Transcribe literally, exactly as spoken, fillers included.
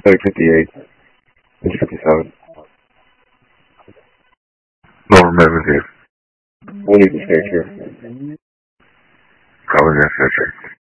thirty fifty-eight. It's fifty-seven. No, remember here. We'll need to search here. Calling that searcher.